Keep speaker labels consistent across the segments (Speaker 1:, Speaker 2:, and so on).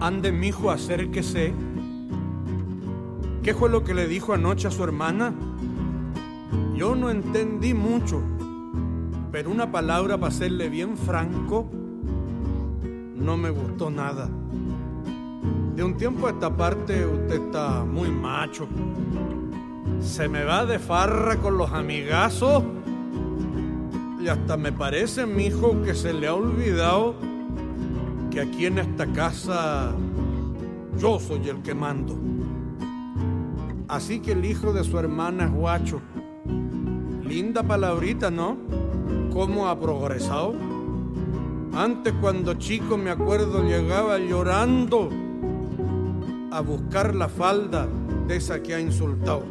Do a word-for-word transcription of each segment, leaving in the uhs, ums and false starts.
Speaker 1: Ande, mijo, acérquese. ¿Qué fue lo que le dijo anoche a su hermana? Yo no entendí mucho, pero una palabra, para serle bien franco, no me gustó nada. De un tiempo a esta parte usted está muy macho. Se me va de farra con los amigazos y hasta me parece, mijo, que se le ha olvidado que aquí en esta casa yo soy el que mando. Así que el hijo de su hermana es guacho. Linda palabrita, ¿no? ¿Cómo ha progresado? Antes, cuando chico, me acuerdo, llegaba llorando a buscar la falda de esa que ha insultado.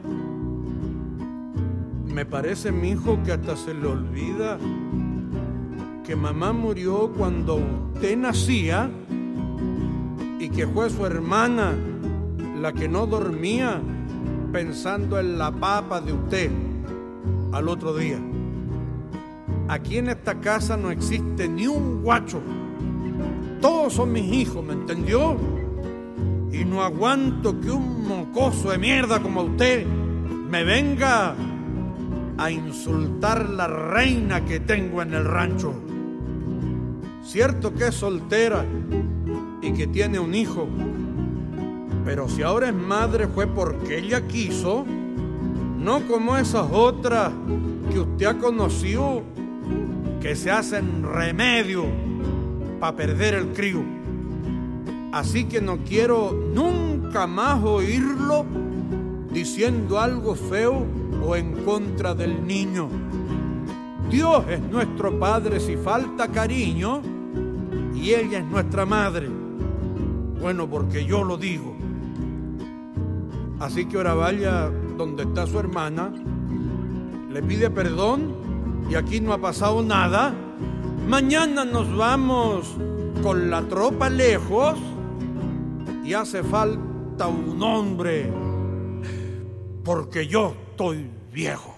Speaker 1: Me parece, mijo, que hasta se le olvida que mamá murió cuando usted nacía y que fue su hermana la que no dormía pensando en la papa de usted al otro día. Aquí en esta casa no existe ni un guacho. Todos son mis hijos, ¿me entendió? Y no aguanto que un mocoso de mierda como usted me venga a insultar la reina que tengo en el rancho. Cierto que es soltera y que tiene un hijo, pero si ahora es madre fue porque ella quiso, no como esas otras que usted ha conocido que se hacen remedio para perder el crío. Así que no quiero nunca más oírlo diciendo algo feo o en contra del niño. Dios es nuestro padre si falta cariño y ella es nuestra madre. Bueno, porque yo lo digo. Así que ahora vaya donde está su hermana, le pide perdón y aquí no ha pasado nada. Mañana nos vamos con la tropa lejos y hace falta un hombre porque yo estoy viejo.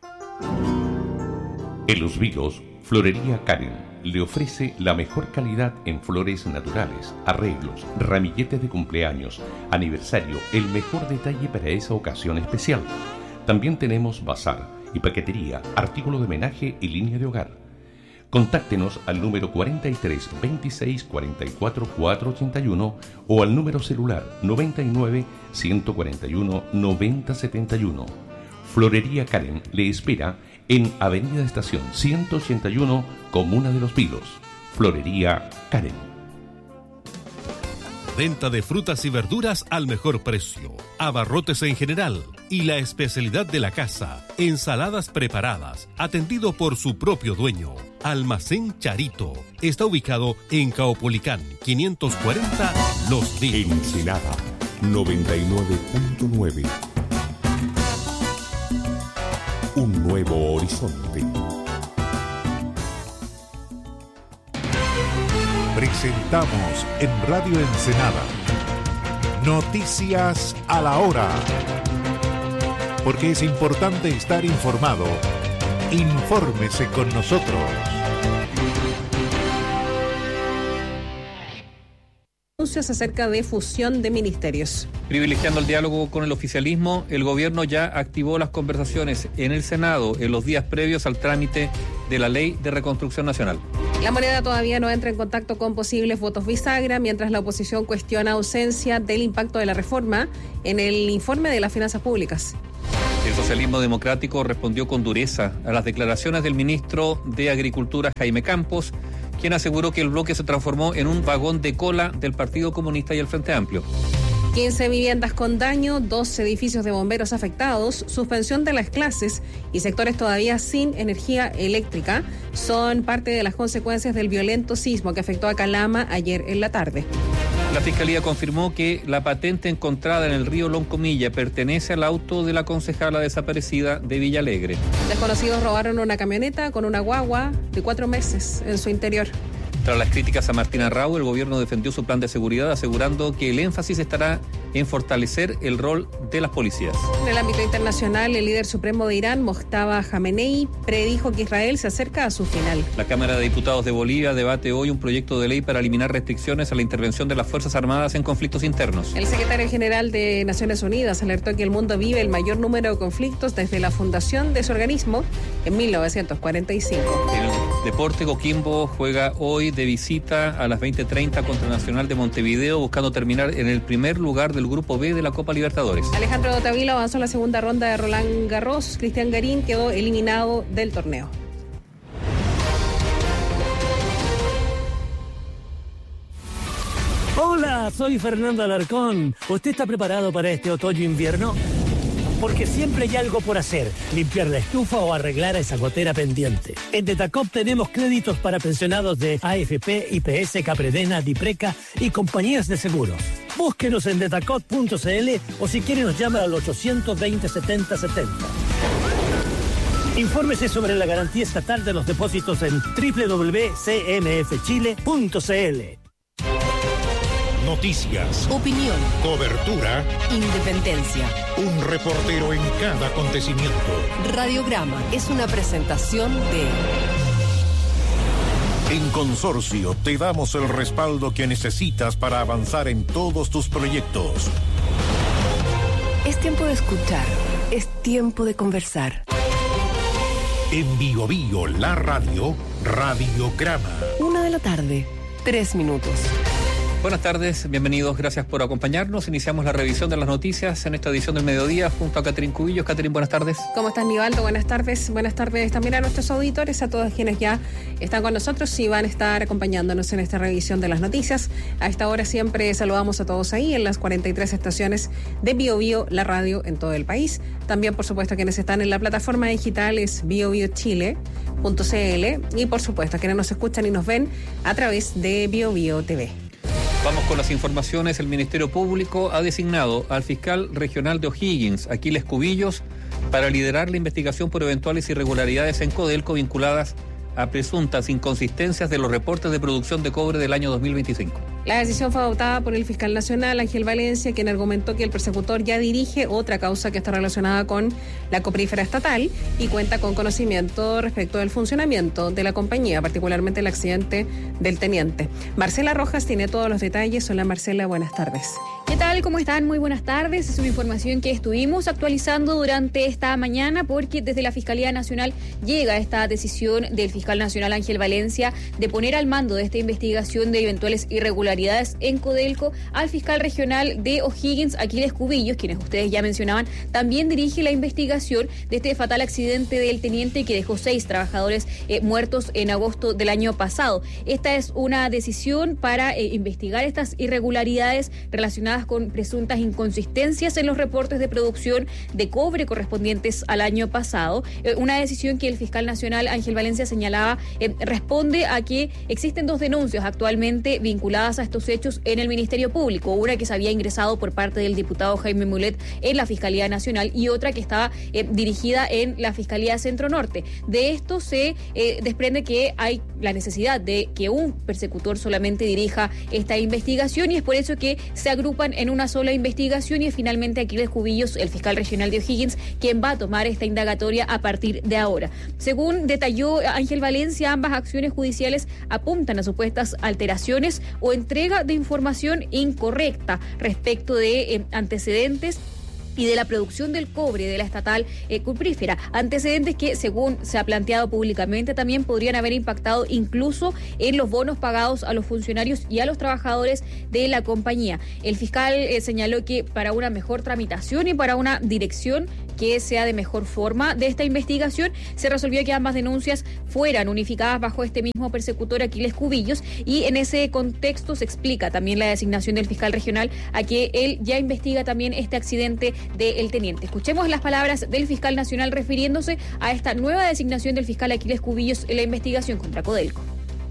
Speaker 2: En Los Vilos, Florería Karen le ofrece la mejor calidad en flores naturales, arreglos, ramilletes de cumpleaños, aniversario, el mejor detalle para esa ocasión especial. También tenemos bazar y paquetería, artículos de homenaje y línea de hogar. Contáctenos al número cuarenta y tres, veintiséis, cuarenta y cuatro, cuatrocientos ochenta y uno o al número celular noventa y nueve, ciento cuarenta y uno, noventa setenta y uno. Florería Karen le espera en Avenida Estación ciento ochenta y uno, Comuna de Los Vilos. Florería Karen.
Speaker 3: Venta de frutas y verduras al mejor precio. Abarrotes en general y la especialidad de la casa, ensaladas preparadas, atendido por su propio dueño. Almacén Charito. Está ubicado en Caupolicán quinientos cuarenta Los Vilos.
Speaker 4: Ensenada noventa y nueve punto nueve. Un nuevo horizonte. Presentamos en Radio Ensenada Noticias a la Hora. Porque es importante estar informado. Infórmese con nosotros.
Speaker 5: Anuncios acerca de fusión de ministerios.
Speaker 6: Privilegiando el diálogo con el oficialismo, el gobierno ya activó las conversaciones en el Senado en los días previos al trámite de la Ley de Reconstrucción Nacional.
Speaker 5: La moneda todavía no entra en contacto con posibles votos bisagra, mientras la oposición cuestiona ausencia del impacto de la reforma en el informe de las finanzas públicas.
Speaker 6: El socialismo democrático respondió con dureza a las declaraciones del ministro de Agricultura, Jaime Campos, quien aseguró que el bloque se transformó en un vagón de cola del Partido Comunista y el Frente Amplio.
Speaker 5: quince viviendas con daño, dos edificios de bomberos afectados, suspensión de las clases y sectores todavía sin energía eléctrica son parte de las consecuencias del violento sismo que afectó a Calama ayer en la tarde.
Speaker 6: La Fiscalía confirmó que la patente encontrada en el río Loncomilla pertenece al auto de la concejala desaparecida de Villalegre.
Speaker 5: Desconocidos robaron una camioneta con una guagua de cuatro meses en su interior.
Speaker 6: Tras las críticas a Martín Arrau, el gobierno defendió su plan de seguridad, asegurando que el énfasis estará en fortalecer el rol de las policías.
Speaker 5: En el ámbito internacional, el líder supremo de Irán, Mojtaba Khamenei, predijo que Israel se acerca a su final.
Speaker 6: La Cámara de Diputados de Bolivia debate hoy un proyecto de ley para eliminar restricciones a la intervención de las Fuerzas Armadas en conflictos internos.
Speaker 5: El secretario general de Naciones Unidas alertó que el mundo vive el mayor número de conflictos desde la fundación de su organismo en mil novecientos cuarenta y cinco.
Speaker 6: El Deporte Coquimbo juega hoy de visita a las veinte treinta contra Nacional de Montevideo, buscando terminar en el primer lugar del Grupo B de la Copa Libertadores.
Speaker 5: Alejandro Tavilo avanzó a la segunda ronda de Roland Garros. Cristian Garín quedó eliminado del torneo.
Speaker 7: Hola, soy Fernando Alarcón. ¿Usted está preparado para este otoño-invierno? Porque siempre hay algo por hacer, limpiar la estufa o arreglar esa gotera pendiente. En Detacop tenemos créditos para pensionados de A F P, I P S, Capredena, Dipreca y compañías de seguros. Búsquenos en detacop punto c l o si quiere nos llama al ochocientos veinte setenta setenta. Infórmese sobre la garantía estatal de los depósitos en doble u doble u doble u punto c m f chile punto c l.
Speaker 4: Noticias,
Speaker 8: opinión,
Speaker 4: cobertura,
Speaker 8: independencia.
Speaker 4: Un reportero en cada acontecimiento.
Speaker 8: Radiograma es una presentación de...
Speaker 4: En Consorcio te damos el respaldo que necesitas para avanzar en todos tus proyectos.
Speaker 8: Es tiempo de escuchar, es tiempo de conversar.
Speaker 4: En Bio Bio, la radio, Radiograma.
Speaker 8: Una de la tarde, tres minutos.
Speaker 6: Buenas tardes, bienvenidos, gracias por acompañarnos. Iniciamos la revisión de las noticias en esta edición del mediodía junto a Catherine Cubillos. Catherine, buenas tardes.
Speaker 5: ¿Cómo estás, Nivaldo? Buenas tardes. Buenas tardes también a nuestros auditores, a todos quienes ya están con nosotros y van a estar acompañándonos en esta revisión de las noticias. A esta hora siempre saludamos a todos ahí en las cuarenta y tres estaciones de Bio Bio, la radio en todo el país. También, por supuesto, quienes están en la plataforma digital es bio bio chile punto c l y, por supuesto, quienes nos escuchan y nos ven a través de Bio Bio T V.
Speaker 6: Vamos con las informaciones. El Ministerio Público ha designado al fiscal regional de O'Higgins, Aquiles Cubillos, para liderar la investigación por eventuales irregularidades en Codelco vinculadas a presuntas inconsistencias de los reportes de producción de cobre del año dos mil veinticinco.
Speaker 5: La decisión fue adoptada por el fiscal nacional, Ángel Valencia, quien argumentó que el persecutor ya dirige otra causa que está relacionada con la coprífera estatal y cuenta con conocimiento respecto del funcionamiento de la compañía, particularmente el accidente del teniente. Marcela Rojas tiene todos los detalles. Hola, Marcela, buenas tardes.
Speaker 9: ¿Qué tal? ¿Cómo están? Muy buenas tardes. Es una información que estuvimos actualizando durante esta mañana porque desde la Fiscalía Nacional llega esta decisión del fiscal nacional Ángel Valencia de poner al mando de esta investigación de eventuales irregularidades en Codelco al fiscal regional de O'Higgins, Aquiles Cubillos, quienes ustedes ya mencionaban. También dirige la investigación de este fatal accidente del teniente que dejó seis trabajadores eh, muertos en agosto del año pasado. Esta es una decisión para eh, investigar estas irregularidades relacionadas con presuntas inconsistencias en los reportes de producción de cobre correspondientes al año pasado. Eh, una decisión que el fiscal nacional Ángel Valencia señalaba eh, responde a que existen dos denuncias actualmente vinculadas a estos hechos en el Ministerio Público, una que se había ingresado por parte del diputado Jaime Mulet en la Fiscalía Nacional y otra que estaba eh, dirigida en la Fiscalía Centro Norte. De esto se eh, desprende que hay la necesidad de que un persecutor solamente dirija esta investigación y es por eso que se agrupan en una sola investigación y es finalmente Aquiles Cubillos, el fiscal regional de O'Higgins, quien va a tomar esta indagatoria a partir de ahora. Según detalló Ángel Valencia, ambas acciones judiciales apuntan a supuestas alteraciones o entrega de información incorrecta respecto de eh, antecedentes y de la producción del cobre de la estatal eh, cuprífera. Antecedentes que, según se ha planteado públicamente, también podrían haber impactado incluso en los bonos pagados a los funcionarios y a los trabajadores de la compañía. El fiscal eh, señaló que para una mejor tramitación y para una dirección que sea de mejor forma de esta investigación, se resolvió que ambas denuncias fueran unificadas bajo este mismo persecutor Aquiles Cubillos y en ese contexto se explica también la designación del fiscal regional a que él ya investiga también este accidente del teniente. Escuchemos las palabras del fiscal nacional refiriéndose a esta nueva designación del fiscal Aquiles Cubillos en la investigación contra Codelco.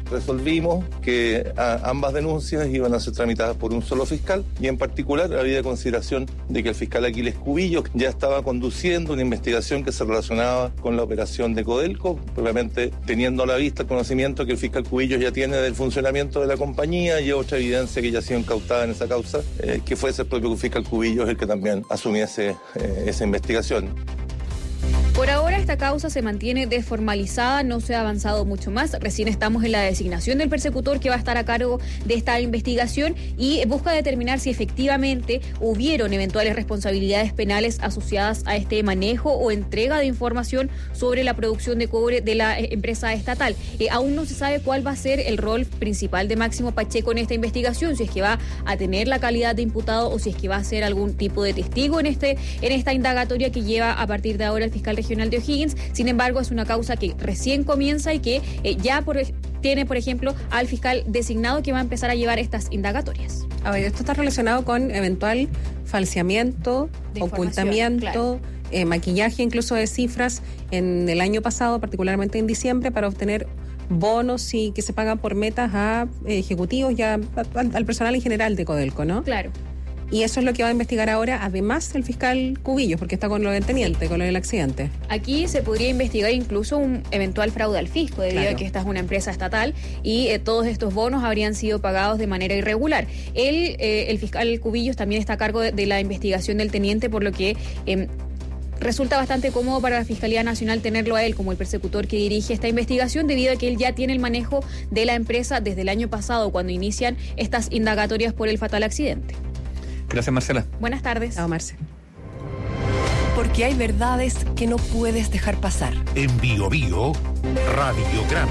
Speaker 10: resolvimos que a, ambas denuncias iban a ser tramitadas por un solo fiscal y en particular había consideración de que el fiscal Aquiles Cubillos ya estaba conduciendo una investigación que se relacionaba con la operación de Codelco, probablemente teniendo a la vista el conocimiento que el fiscal Cubillos ya tiene del funcionamiento de la compañía y otra evidencia que ya ha sido incautada en esa causa, eh, que fuese el propio fiscal Cubillos el que también asumiese eh, esa investigación.
Speaker 9: Por ahora esta causa se mantiene desformalizada, no se ha avanzado mucho más. Recién estamos en la designación del persecutor que va a estar a cargo de esta investigación y busca determinar si efectivamente hubieron eventuales responsabilidades penales asociadas a este manejo o entrega de información sobre la producción de cobre de la empresa estatal. Eh, aún no se sabe cuál va a ser el rol principal de Máximo Pacheco en esta investigación, si es que va a tener la calidad de imputado o si es que va a ser algún tipo de testigo en este en esta indagatoria que lleva a partir de ahora el fiscal regional de O'Higgins. Sin embargo, es una causa que recién comienza y que eh, ya por, tiene, por ejemplo, al fiscal designado que va a empezar a llevar estas indagatorias.
Speaker 5: A ver, esto está relacionado con eventual falseamiento,
Speaker 9: De
Speaker 5: ocultamiento,
Speaker 9: claro.
Speaker 5: eh, maquillaje incluso de cifras en el año pasado, particularmente en diciembre, para obtener bonos y que se pagan por metas a eh, ejecutivos y a, a, al personal en general de Codelco, ¿no?
Speaker 9: Claro.
Speaker 5: Y eso es lo que va a investigar ahora, además el fiscal Cubillos, porque está con lo del teniente, sí. con lo del accidente.
Speaker 9: Aquí se podría investigar incluso un eventual fraude al fisco, debido claro. a que esta es una empresa estatal y eh, todos estos bonos habrían sido pagados de manera irregular. Él, eh, el fiscal Cubillos también está a cargo de, de la investigación del teniente, por lo que Eh, resulta bastante cómodo para la Fiscalía Nacional tenerlo a él como el persecutor que dirige esta investigación, debido a que él ya tiene el manejo de la empresa desde el año pasado, cuando inician estas indagatorias por el fatal accidente.
Speaker 6: Gracias, Marcela.
Speaker 9: Buenas tardes.
Speaker 5: Chao, Marce.
Speaker 8: Porque hay verdades que no puedes dejar pasar.
Speaker 4: En Bio Bio, Radiograma.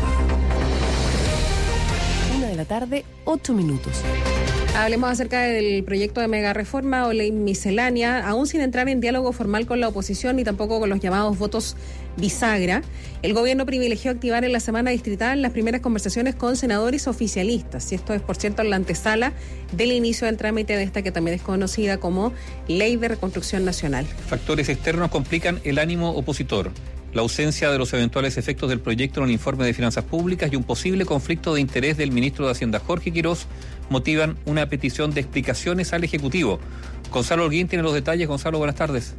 Speaker 8: Una de la tarde, ocho minutos.
Speaker 5: Hablemos acerca del proyecto de mega reforma o ley miscelánea, aún sin entrar en diálogo formal con la oposición ni tampoco con los llamados votos bisagra. El gobierno privilegió activar en la semana distrital las primeras conversaciones con senadores oficialistas. Y esto es, por cierto, en la antesala del inicio del trámite de esta que también es conocida como Ley de Reconstrucción Nacional.
Speaker 6: Factores externos complican el ánimo opositor. La ausencia de los eventuales efectos del proyecto en el informe de finanzas públicas y un posible conflicto de interés del ministro de Hacienda Jorge Quirós motivan una petición de explicaciones al Ejecutivo. Gonzalo Holguín tiene los detalles. Gonzalo, buenas tardes.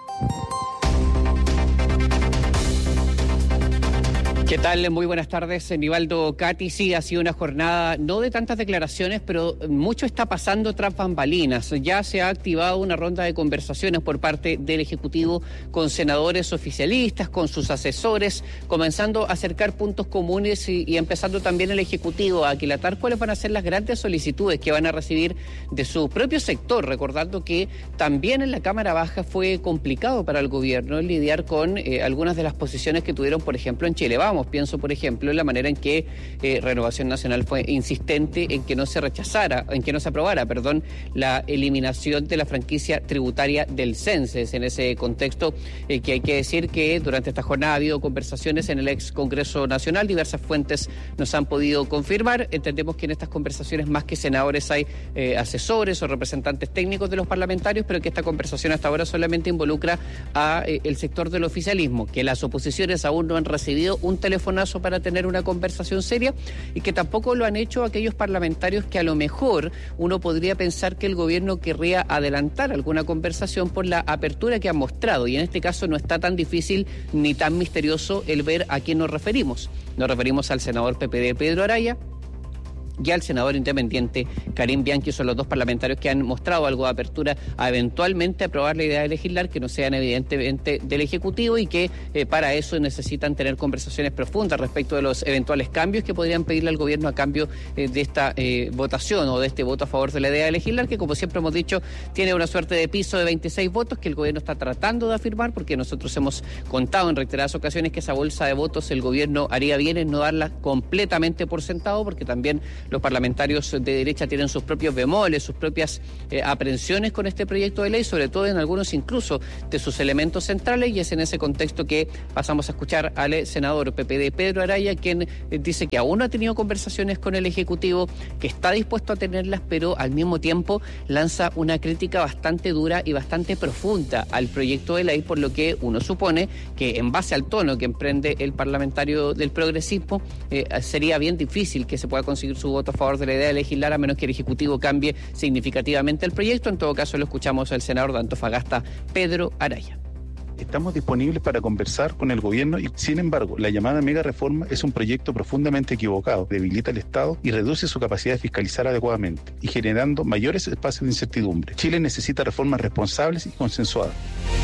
Speaker 11: ¿Qué tal? Muy buenas tardes, Nivaldo, Katy. Sí, ha sido una jornada no de tantas declaraciones, pero mucho está pasando tras bambalinas. Ya se ha activado una ronda de conversaciones por parte del Ejecutivo con senadores oficialistas, con sus asesores, comenzando a acercar puntos comunes y, y empezando también el Ejecutivo a aquilatar cuáles van a ser las grandes solicitudes que van a recibir de su propio sector, recordando que también en la Cámara Baja fue complicado para el gobierno lidiar con eh, algunas de las posiciones que tuvieron, por ejemplo, en Chile Vamos. Pienso, por ejemplo, en la manera en que eh, Renovación Nacional fue insistente en que no se rechazara, en que no se aprobara, perdón, la eliminación de la franquicia tributaria del Censes. En ese contexto, eh, que hay que decir que durante esta jornada ha habido conversaciones en el ex Congreso Nacional, diversas fuentes nos han podido confirmar. Entendemos que en estas conversaciones, más que senadores, hay eh, asesores o representantes técnicos de los parlamentarios, pero que esta conversación hasta ahora solamente involucra a eh, el sector del oficialismo, que las oposiciones aún no han recibido un teléfono telefonazo para tener una conversación seria y que tampoco lo han hecho aquellos parlamentarios que a lo mejor uno podría pensar que el gobierno querría adelantar alguna conversación por la apertura que han mostrado, y en este caso no está tan difícil ni tan misterioso el ver a quién nos referimos. Nos referimos al senador P P D Pedro Araya y al senador independiente Karim Bianchi. Son los dos parlamentarios que han mostrado algo de apertura a eventualmente aprobar la idea de legislar, que no sean evidentemente del Ejecutivo, y que eh, para eso necesitan tener conversaciones profundas respecto de los eventuales cambios que podrían pedirle al gobierno a cambio eh, de esta eh, votación o de este voto a favor de la idea de legislar, que como siempre hemos dicho tiene una suerte de piso de veintiséis votos que el gobierno está tratando de afirmar, porque nosotros hemos contado en reiteradas ocasiones que esa bolsa de votos el gobierno haría bien en no darla completamente por sentado, porque también los parlamentarios de derecha tienen sus propios bemoles, sus propias eh, aprensiones con este proyecto de ley, sobre todo en algunos incluso de sus elementos centrales, y es en ese contexto que pasamos a escuchar al senador P P D Pedro Araya, quien eh, dice que aún no ha tenido conversaciones con el Ejecutivo, que está dispuesto a tenerlas, pero al mismo tiempo lanza una crítica bastante dura y bastante profunda al proyecto de ley, por lo que uno supone que en base al tono que emprende el parlamentario del progresismo, eh, sería bien difícil que se pueda conseguir su voto a favor de la idea de legislar, a menos que el Ejecutivo cambie significativamente el proyecto. En todo caso, lo escuchamos al senador de Antofagasta, Pedro Araya.
Speaker 12: Estamos disponibles para conversar con el gobierno y, sin embargo, la llamada mega reforma es un proyecto profundamente equivocado, debilita al Estado y reduce su capacidad de fiscalizar adecuadamente y generando mayores espacios de incertidumbre. Chile necesita reformas responsables y consensuadas.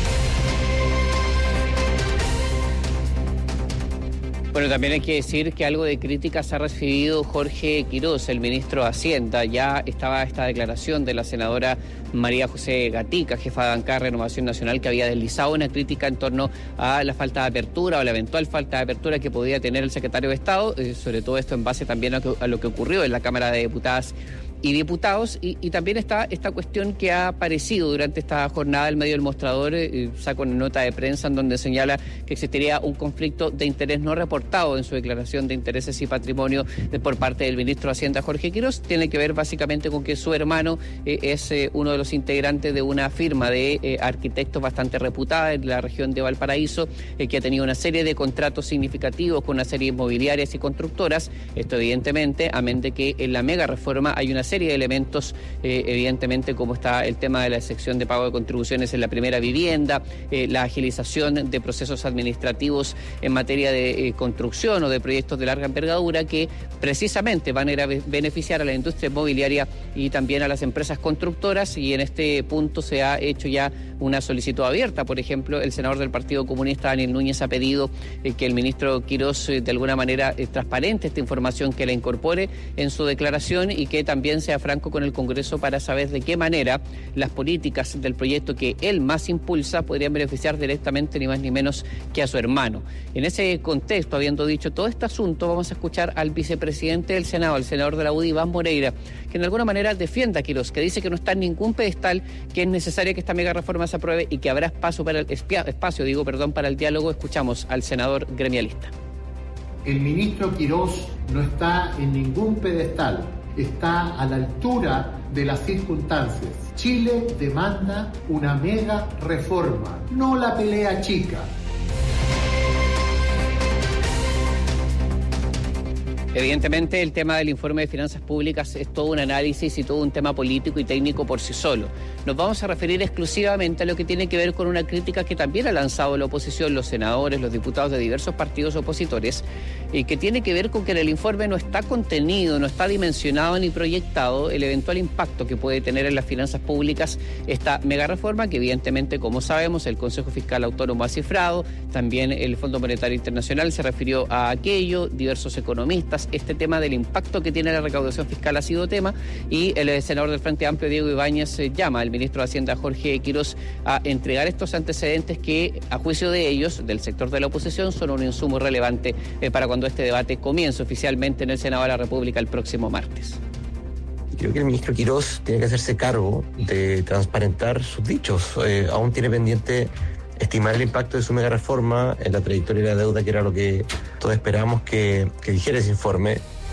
Speaker 11: Bueno, también hay que decir que algo de críticas ha recibido Jorge Quirós, el ministro de Hacienda. Ya estaba esta declaración de la senadora María José Gatica, jefa de bancada de Renovación Nacional, que había deslizado una crítica en torno a la falta de apertura o la eventual falta de apertura que podía tener el secretario de Estado, eh, sobre todo esto en base también a, que, a lo que ocurrió en la Cámara de Diputadas y diputados, y, y también está esta cuestión que ha aparecido durante esta jornada del medio del Mostrador, eh, saca una nota de prensa en donde señala que existiría un conflicto de interés no reportado en su declaración de intereses y patrimonio de, por parte del ministro de Hacienda, Jorge Quirós. Tiene que ver básicamente con que su hermano eh, es eh, uno de los integrantes de una firma de eh, arquitectos bastante reputada en la región de Valparaíso, eh, que ha tenido una serie de contratos significativos con una serie de inmobiliarias y constructoras. Esto evidentemente, amén de que en la mega reforma hay una serie de elementos, eh, evidentemente, como está el tema de la excepción de pago de contribuciones en la primera vivienda, eh, la agilización de procesos administrativos en materia de eh, construcción o de proyectos de larga envergadura, que precisamente van a ir a beneficiar a la industria inmobiliaria y también a las empresas constructoras, y en este punto se ha hecho ya una solicitud abierta. Por ejemplo, el senador del Partido Comunista, Daniel Núñez, ha pedido eh, que el ministro Quirós eh, de alguna manera eh, transparente esta información, que la incorpore en su declaración y que también sea franco con el Congreso para saber de qué manera las políticas del proyecto que él más impulsa podrían beneficiar directamente ni más ni menos que a su hermano. En ese contexto, habiendo dicho todo este asunto, vamos a escuchar al vicepresidente del Senado, al senador de la U D I, Iván Moreira, que en alguna manera defiende a Quirós, que dice que no está en ningún pedestal, que es necesario que esta mega reforma se apruebe y que habrá espacio para el, espacio, digo, perdón, para el diálogo. Escuchamos al senador gremialista.
Speaker 13: El ministro Quirós no está en ningún pedestal, está a la altura de las circunstancias. Chile demanda una mega reforma, no la pelea chica.
Speaker 11: Evidentemente, el tema del informe de finanzas públicas es todo un análisis y todo un tema político y técnico por sí solo. Nos vamos a referir exclusivamente a lo que tiene que ver con una crítica que también ha lanzado la oposición, los senadores, los diputados de diversos partidos opositores, y que tiene que ver con que en el informe no está contenido, no está dimensionado ni proyectado el eventual impacto que puede tener en las finanzas públicas esta mega reforma, que evidentemente, como sabemos, el Consejo Fiscal Autónomo ha cifrado, también el Fondo Monetario Internacional se refirió a aquello, diversos economistas. Este tema del impacto que tiene la recaudación fiscal ha sido tema, y el senador del Frente Amplio, Diego Ibáñez, llama al ministro de Hacienda, Jorge Quirós, a entregar estos antecedentes que, a juicio de ellos, del sector de la oposición, son un insumo relevante eh, para cuando este debate comience oficialmente en el Senado de la República el próximo martes.
Speaker 14: Creo que el ministro Quirós tiene que hacerse cargo de transparentar sus dichos. Eh, aún tiene pendiente estimar el impacto de su mega reforma en la trayectoria de la deuda, que era lo que todos esperábamos que, que dijera ese informe.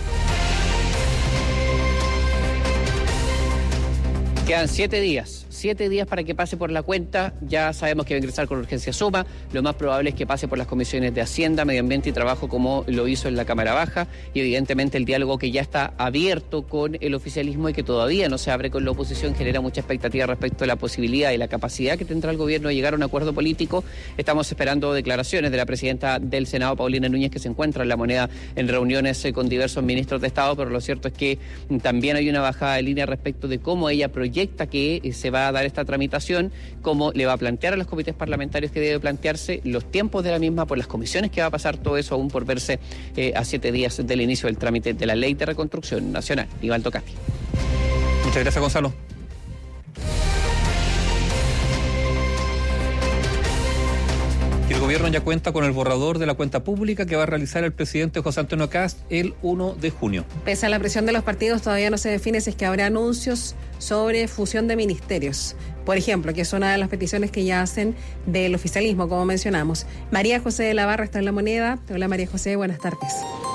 Speaker 11: Quedan siete días. Siete días para que pase por la cuenta. Ya sabemos que va a ingresar con urgencia suma. Lo más probable es que pase por las comisiones de Hacienda, Medio Ambiente y Trabajo, como lo hizo en la Cámara Baja, y evidentemente el diálogo que ya está abierto con el oficialismo y que todavía no se abre con la oposición genera mucha expectativa respecto a la posibilidad y la capacidad que tendrá el gobierno de llegar a un acuerdo político. Estamos esperando declaraciones de la presidenta del Senado, Paulina Núñez, que se encuentra en La Moneda en reuniones con diversos ministros de Estado, pero lo cierto es que también hay una bajada de línea respecto de cómo ella proyecta que se va a dar esta tramitación, cómo le va a plantear a los comités parlamentarios que debe plantearse, los tiempos de la misma, por las comisiones que va a pasar, todo eso aún por verse eh, a siete días del inicio del trámite de la Ley de Reconstrucción Nacional. Nivaldo Cati.
Speaker 6: Muchas gracias, Gonzalo. Quiero gobierno ya cuenta con el borrador de la cuenta pública que va a realizar el presidente José Antonio Kast el primero de junio.
Speaker 5: Pese a la presión de los partidos, todavía no se define si es que habrá anuncios sobre fusión de ministerios. Por ejemplo, que es una de las peticiones que ya hacen del oficialismo, como mencionamos. María José de la Barra está en La Moneda. Hola María José, buenas tardes.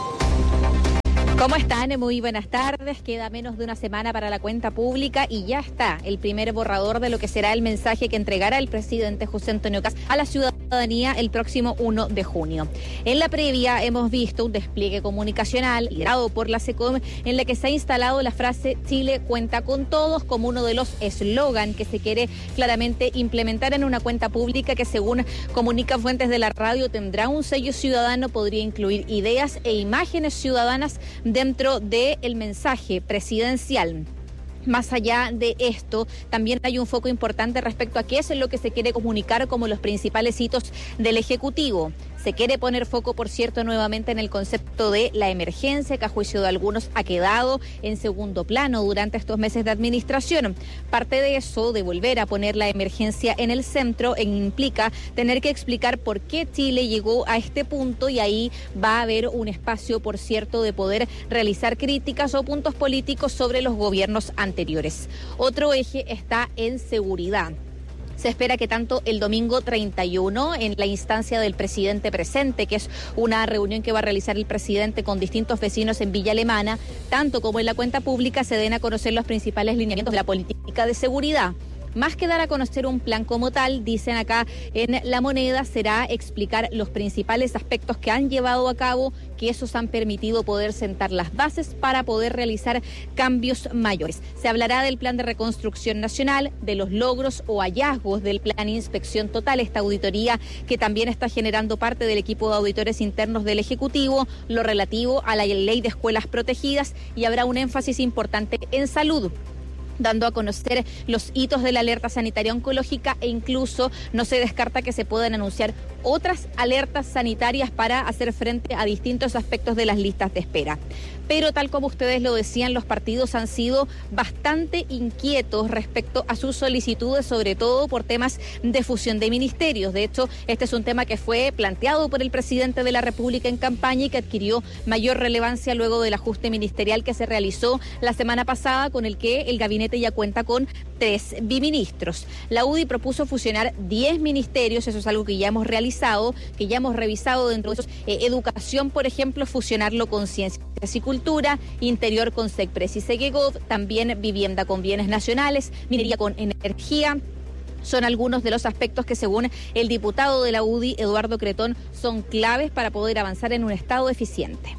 Speaker 15: ¿Cómo están? Muy buenas tardes. Queda menos de una semana para la cuenta pública y ya está el primer borrador de lo que será el mensaje que entregará el presidente José Antonio Kast a la ciudadanía el próximo primero de junio. En la previa hemos visto un despliegue comunicacional liderado por la SECOM en la que se ha instalado la frase Chile cuenta con todos como uno de los eslogan que se quiere claramente implementar en una cuenta pública que, según comunican fuentes de la radio, tendrá un sello ciudadano, podría incluir ideas e imágenes ciudadanas dentro del mensaje presidencial. Más allá de esto, también hay un foco importante respecto a qué es lo que se quiere comunicar como los principales hitos del Ejecutivo. Se quiere poner foco, por cierto, nuevamente en el concepto de la emergencia, que a juicio de algunos ha quedado en segundo plano durante estos meses de administración. Parte de eso, de volver a poner la emergencia en el centro, implica tener que explicar por qué Chile llegó a este punto, y ahí va a haber un espacio, por cierto, de poder realizar críticas o puntos políticos sobre los gobiernos anteriores. Otro eje está en seguridad. Se espera que tanto el domingo treinta y uno, en la instancia del presidente presente, que es una reunión que va a realizar el presidente con distintos vecinos en Villa Alemana, tanto como en la cuenta pública, se den a conocer los principales lineamientos de la política de seguridad. Más que dar a conocer un plan como tal, dicen acá en La Moneda, será explicar los principales aspectos que han llevado a cabo, que esos han permitido poder sentar las bases para poder realizar cambios mayores. Se hablará del plan de reconstrucción nacional, de los logros o hallazgos del plan Inspección Total, esta auditoría que también está generando parte del equipo de auditores internos del Ejecutivo, lo relativo a la ley de escuelas protegidas, y habrá un énfasis importante en salud, dando a conocer los hitos de la alerta sanitaria oncológica, e incluso no se descarta que se puedan anunciar otras alertas sanitarias para hacer frente a distintos aspectos de las listas de espera. Pero tal como ustedes lo decían, los partidos han sido bastante inquietos respecto a sus solicitudes, sobre todo por temas de fusión de ministerios. De hecho, este es un tema que fue planteado por el presidente de la República en campaña y que adquirió mayor relevancia luego del ajuste ministerial que se realizó la semana pasada, con el que el gabinete ya cuenta con tres biministros. La U D I propuso fusionar diez ministerios, eso es algo que ya hemos realizado, que ya hemos revisado dentro de esos. Eh, educación, por ejemplo, fusionarlo con ciencias y cultura, interior con SECPRES y SEGEGOV, también vivienda con bienes nacionales, minería con energía. Son algunos de los aspectos que, según el diputado de la U D I, Eduardo Cretón, son claves para poder avanzar en un Estado eficiente.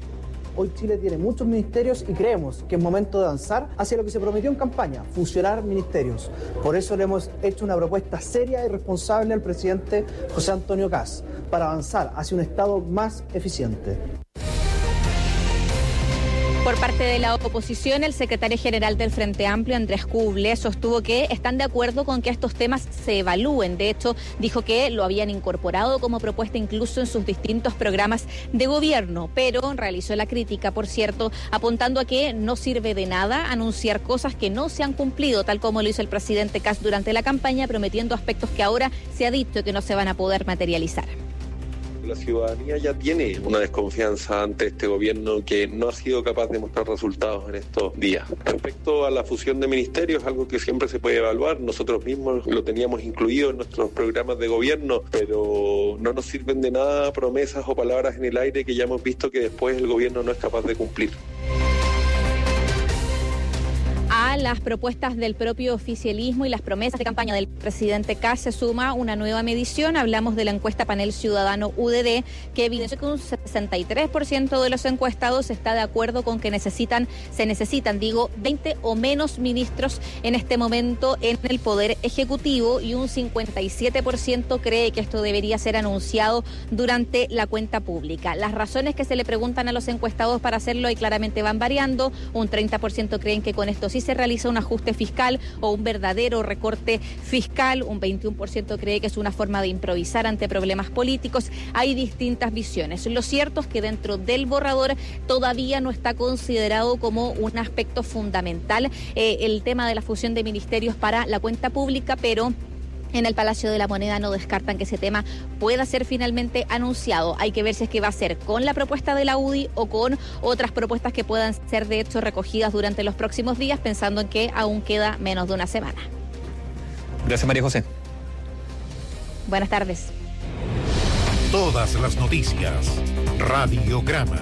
Speaker 16: Hoy Chile tiene muchos ministerios y creemos que es momento de avanzar hacia lo que se prometió en campaña, fusionar ministerios. Por eso le hemos hecho una propuesta seria y responsable al presidente José Antonio Kast, para avanzar hacia un Estado más eficiente.
Speaker 15: Por parte de la oposición, el secretario general del Frente Amplio, Andrés Kuble, sostuvo que están de acuerdo con que estos temas se evalúen. De hecho, dijo que lo habían incorporado como propuesta incluso en sus distintos programas de gobierno, pero realizó la crítica, por cierto, apuntando a que no sirve de nada anunciar cosas que no se han cumplido, tal como lo hizo el presidente Kast durante la campaña, prometiendo aspectos que ahora se ha dicho que no se van a poder materializar.
Speaker 17: La ciudadanía ya tiene una desconfianza ante este gobierno que no ha sido capaz de mostrar resultados en estos días. Respecto a la fusión de ministerios, algo que siempre se puede evaluar, nosotros mismos lo teníamos incluido en nuestros programas de gobierno, pero no nos sirven de nada promesas o palabras en el aire que ya hemos visto que después el gobierno no es capaz de cumplir.
Speaker 15: A las propuestas del propio oficialismo y las promesas de campaña del presidente Kast se suma una nueva medición. Hablamos de la encuesta Panel Ciudadano U D D, que evidenció que un sesenta y tres por ciento de los encuestados está de acuerdo con que necesitan, se necesitan, digo, veinte o menos ministros en este momento en el Poder Ejecutivo, y un cincuenta y siete por ciento cree que esto debería ser anunciado durante la cuenta pública. Las razones que se le preguntan a los encuestados para hacerlo y claramente van variando. Un treinta por ciento creen que con esto sí se realiza un ajuste fiscal o un verdadero recorte fiscal. Un veintiuno por ciento cree que es una forma de improvisar ante problemas políticos. Hay distintas visiones. Lo cierto es que dentro del borrador todavía no está considerado como un aspecto fundamental eh, el tema de la fusión de ministerios para la cuenta pública, pero En el Palacio de la Moneda no descartan que ese tema pueda ser finalmente anunciado. Hay que ver si es que va a ser con la propuesta de la U D I o con otras propuestas que puedan ser de hecho recogidas durante los próximos días, pensando en que aún queda menos de una semana.
Speaker 6: Gracias, María José.
Speaker 15: Buenas tardes.
Speaker 4: Todas las noticias. Radiograma.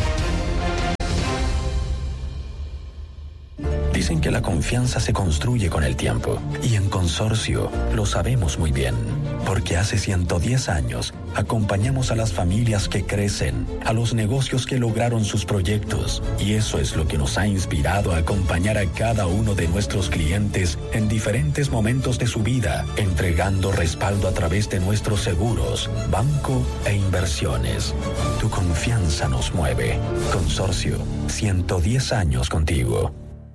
Speaker 18: Dicen que la confianza se construye con el tiempo, y en Consorcio lo sabemos muy bien, porque hace ciento diez años acompañamos a las familias que crecen, a los negocios que lograron sus proyectos, y eso es lo que nos ha inspirado a acompañar a cada uno de nuestros clientes en diferentes momentos de su vida, entregando respaldo a través de nuestros seguros, banco e inversiones. Tu confianza nos mueve. Consorcio, ciento diez años contigo.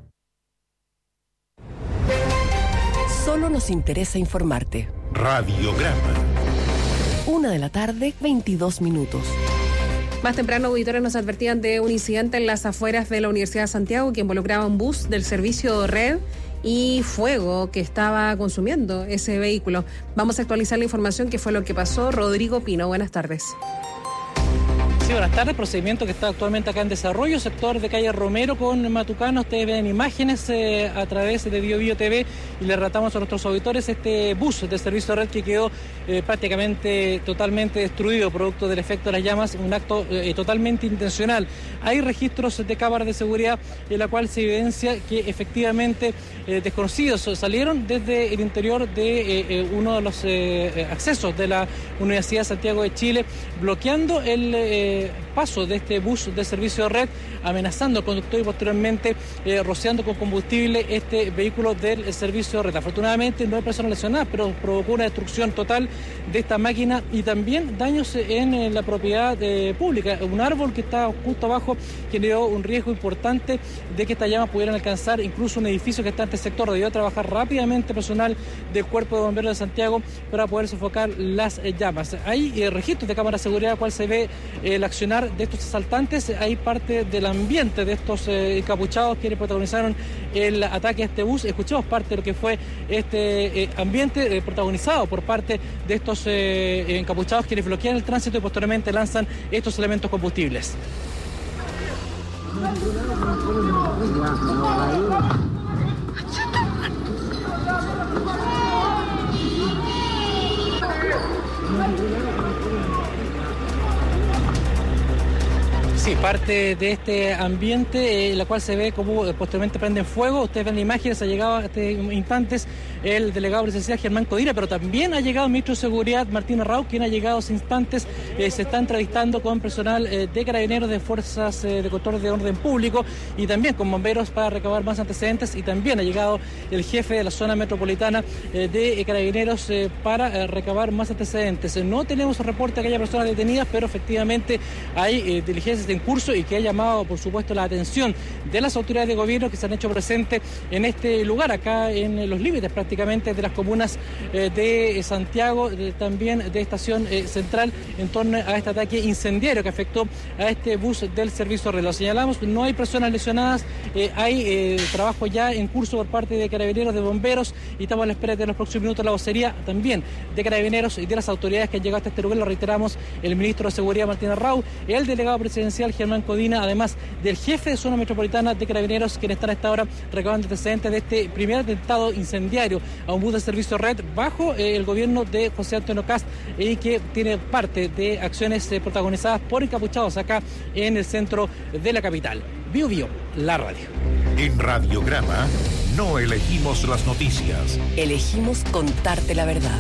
Speaker 19: Solo nos interesa informarte.
Speaker 4: Radiograma.
Speaker 19: Una de la tarde, veintidós minutos.
Speaker 5: Más temprano, auditores nos advertían de un incidente en las afueras de la Universidad de Santiago que involucraba un bus del servicio Red y fuego que estaba consumiendo ese vehículo. Vamos a actualizar la información, que fue lo que pasó. Rodrigo Pino, buenas tardes.
Speaker 20: Sí, buenas tardes. Procedimiento que está actualmente acá en desarrollo, sector de calle Romero con Matucano. Ustedes ven imágenes eh, a través de Bio Bio T V y le relatamos a nuestros auditores este bus de servicio Red que quedó eh, prácticamente totalmente destruido producto del efecto de las llamas, un acto eh, totalmente intencional. Hay registros de cámaras de seguridad en la cual se evidencia que efectivamente eh, desconocidos salieron desde el interior de eh, eh, uno de los eh, accesos de la Universidad de Santiago de Chile, bloqueando el eh, paso de este bus de servicio Red, amenazando al conductor y posteriormente eh, rociando con combustible este vehículo del servicio Red. Afortunadamente no hay personas lesionadas, pero provocó una destrucción total de esta máquina y también daños en, en la propiedad eh, pública. Un árbol que está justo abajo generó un riesgo importante de que estas llamas pudieran alcanzar incluso un edificio que está en este sector. Debió trabajar rápidamente personal del Cuerpo de Bomberos de Santiago para poder sofocar las eh, llamas. Hay eh, registros de cámara de seguridad, cual se ve eh, el accionar de estos asaltantes. Hay parte del ambiente de estos eh, encapuchados quienes protagonizaron el ataque a este bus. Escuchamos parte de lo que fue este eh, ambiente eh, protagonizado por parte de estos eh, encapuchados quienes bloquean el tránsito y posteriormente lanzan estos elementos combustibles. Sí, parte de este ambiente, en eh, la cual se ve como eh, posteriormente prenden fuego. Ustedes ven imágenes, ha llegado a este instantes el delegado presidencial Germán Codina, pero también ha llegado el ministro de Seguridad Martín Arrau, quien ha llegado a ese instantes. Eh, se está entrevistando con personal eh, de carabineros, de fuerzas eh, de control de orden público y también con bomberos para recabar más antecedentes, y también ha llegado el jefe de la zona metropolitana eh, de eh, carabineros eh, para eh, recabar más antecedentes. Eh, no tenemos reporte de que haya personas detenidas, pero efectivamente hay eh, diligencias en curso y que ha llamado, por supuesto, la atención de las autoridades de gobierno que se han hecho presentes en este lugar, acá en los límites prácticamente de las comunas eh, de Santiago, de, también de Estación eh, Central, en torno a este ataque incendiario que afectó a este bus del servicio Red. Lo señalamos, no hay personas lesionadas, eh, hay eh, trabajo ya en curso por parte de carabineros, de bomberos, y estamos a la espera de los próximos minutos la vocería también de carabineros y de las autoridades que han llegado hasta este lugar. Lo reiteramos, el ministro de Seguridad Martín Arrau, el delegado presidencial Germán Codina, además del jefe de zona metropolitana de carabineros, quienes están a esta hora recabando antecedentes de este primer atentado incendiario a un bus de servicio Red bajo eh, el gobierno de José Antonio Kast, y eh, que tiene parte de acciones eh, protagonizadas por encapuchados acá en el centro de la capital. Bio Bio, la radio.
Speaker 4: En Radiograma no elegimos las noticias,
Speaker 19: elegimos contarte la verdad.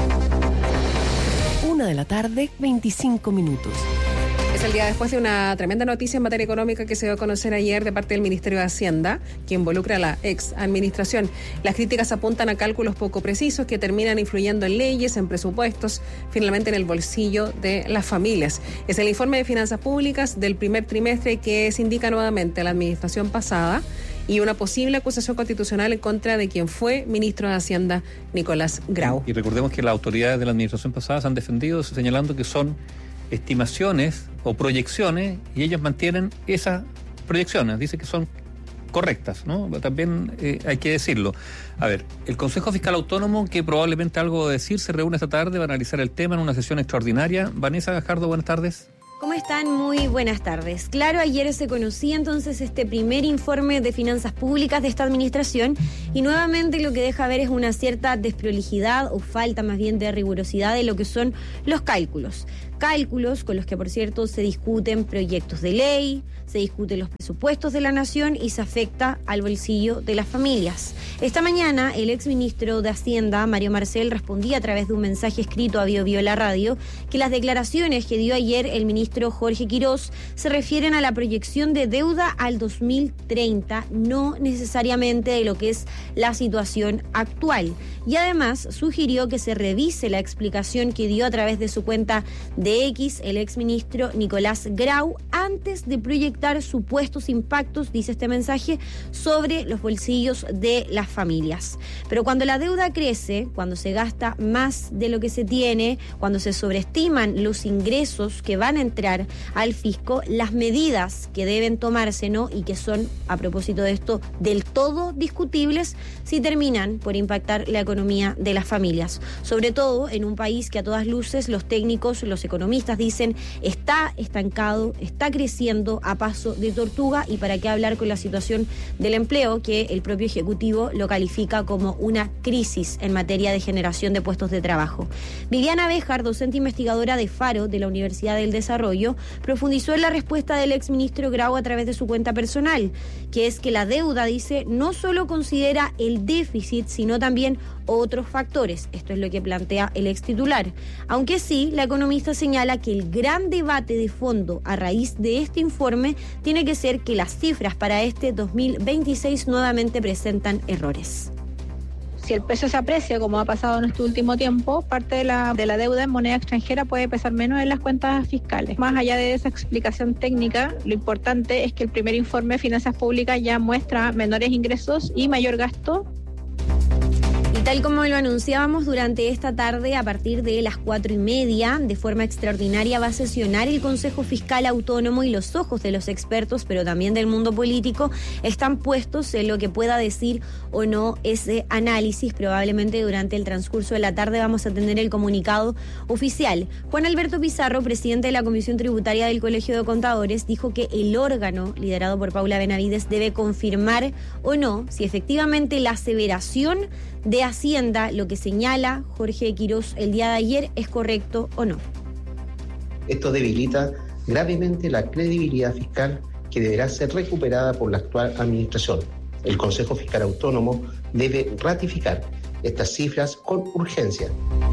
Speaker 19: Una de la tarde, veinticinco minutos.
Speaker 5: Es el día después de una tremenda noticia en materia económica que se dio a conocer ayer de parte del Ministerio de Hacienda, que involucra a la ex administración. Las críticas apuntan a cálculos poco precisos que terminan influyendo en leyes, en presupuestos, finalmente en el bolsillo de las familias. Es el informe de finanzas públicas del primer trimestre que se indica nuevamente a la administración pasada y una posible acusación constitucional en contra de quien fue ministro de Hacienda, Nicolás Grau.
Speaker 6: Y recordemos que las autoridades de la administración pasada se han defendido señalando que son estimaciones o proyecciones, y ellos mantienen esas proyecciones. Dice que son correctas, ¿no? También eh, hay que decirlo. A ver, el Consejo Fiscal Autónomo, que probablemente algo de decir, se reúne esta tarde para analizar el tema en una sesión extraordinaria. Vanessa Gajardo, buenas tardes.
Speaker 21: ¿Cómo están? Muy buenas tardes. Claro, ayer se conocía entonces este primer informe de finanzas públicas de esta administración y nuevamente lo que deja ver es una cierta desprolijidad o falta más bien de rigurosidad de lo que son los cálculos. Cálculos con los que, por cierto, se discuten proyectos de ley, se discuten los presupuestos de la nación y se afecta al bolsillo de las familias. Esta mañana, el exministro de Hacienda, Mario Marcel, respondía a través de un mensaje escrito a Bio Bio La Radio que las declaraciones que dio ayer el ministro Jorge Quirós se refieren a la proyección de deuda al dos mil treinta, no necesariamente de lo que es la situación actual. Y además sugirió que se revise la explicación que dio a través de su cuenta de X el exministro Nicolás Grau antes de proyectar supuestos impactos, dice este mensaje, sobre los bolsillos de las familias. Pero cuando la deuda crece, cuando se gasta más de lo que se tiene, cuando se sobreestiman los ingresos que van a entrar al fisco, las medidas que deben tomarse, ¿no? Y que son, a propósito de esto, del todo discutibles, si terminan por impactar la economía de las familias. Sobre todo en un país que a todas luces los técnicos, los economistas dicen está estancado, está creciendo a paso de tortuga, y para qué hablar con la situación del empleo, que el propio Ejecutivo lo califica como una crisis en materia de generación de puestos de trabajo. Viviana Béjar, docente investigadora de Faro de la Universidad del Desarrollo, profundizó en la respuesta del exministro Grau a través de su cuenta personal, que es que la deuda, dice, no solo considera el déficit, sino también otros factores. Esto es lo que plantea el ex titular. Aunque sí, la economista señala que el gran debate de fondo a raíz de este informe tiene que ser que las cifras para este dos mil veintiséis nuevamente presentan errores.
Speaker 22: Si el peso se aprecia, como ha pasado en este último tiempo, parte de la, de la deuda en moneda extranjera puede pesar menos en las cuentas fiscales. Más allá de esa explicación técnica, lo importante es que el primer informe de finanzas públicas ya muestra menores ingresos y mayor gasto.
Speaker 21: Y tal como lo anunciábamos, durante esta tarde, a partir de las cuatro y media, de forma extraordinaria va a sesionar el Consejo Fiscal Autónomo, y los ojos de los expertos, pero también del mundo político, están puestos en lo que pueda decir o no ese análisis. Probablemente durante el transcurso de la tarde vamos a tener el comunicado oficial. Juan Alberto Pizarro, presidente de la Comisión Tributaria del Colegio de Contadores, dijo que el órgano, liderado por Paula Benavides, debe confirmar o no si efectivamente la aseveración de Hacienda, lo que señala Jorge Quirós el día de ayer, es correcto o no.
Speaker 23: Esto debilita gravemente la credibilidad fiscal que deberá ser recuperada por la actual administración. El Consejo Fiscal Autónomo debe ratificar estas cifras con urgencia.